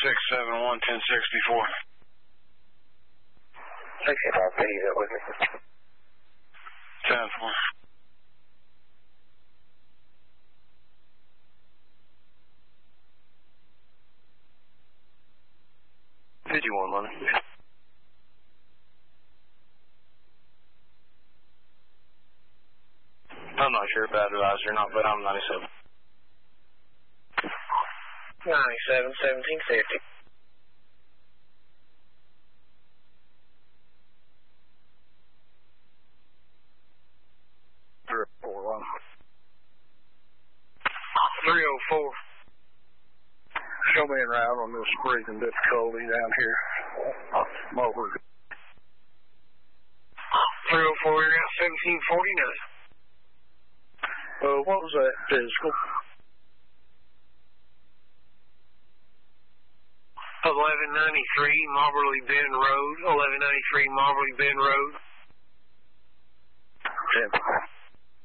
671 1064. 65, can you get with me? 10-4. Did you want money? I'm not sure about advisor or not, but I'm 97. 97, 1750. One. 304. Show me en route on this breathing difficulty down here. I'm over. 304, you're at 1749. What was that physical? 1193 Marbley Bend Road. 1193 Marbley Bend Road. 10.